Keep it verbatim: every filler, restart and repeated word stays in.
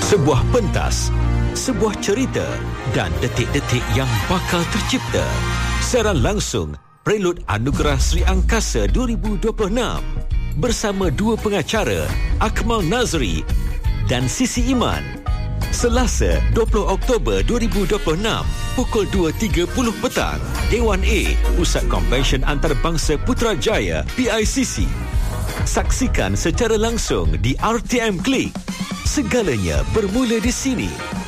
Sebuah pentas, sebuah cerita dan detik-detik yang bakal tercipta. Siaran langsung Prelude Anugerah Sri Angkasa dua ribu dua puluh enam bersama dua pengacara, Akmal Nazri dan Sisi Iman. Selasa dua puluh Oktober dua ribu dua puluh enam pukul dua tiga puluh petang, Dewan A, Pusat Konvensyen Antarabangsa Putrajaya P I C C. Saksikan secara langsung di R T M Klik. Segalanya bermula di sini.